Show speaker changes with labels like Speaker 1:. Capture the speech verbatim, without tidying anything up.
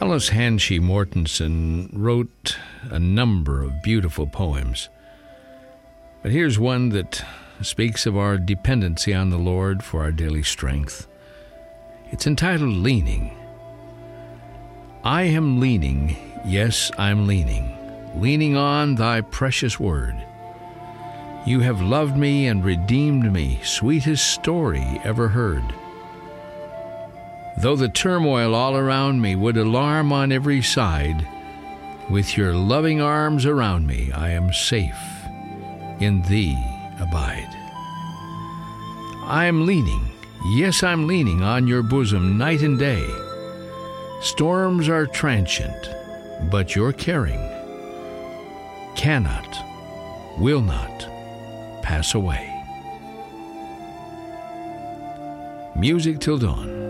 Speaker 1: Alice Hanshee Mortensen wrote a number of beautiful poems. But here's one that speaks of our dependency on the Lord for our daily strength. It's entitled Leaning. I am leaning, yes, I'm leaning, leaning on thy precious word. You have loved me and redeemed me, sweetest story ever heard. Though the turmoil all around me would alarm on every side, with your loving arms around me, I am safe, in thee abide. I am leaning, yes, I'm leaning on your bosom night and day. Storms are transient, but your caring cannot, will not pass away. Music till dawn.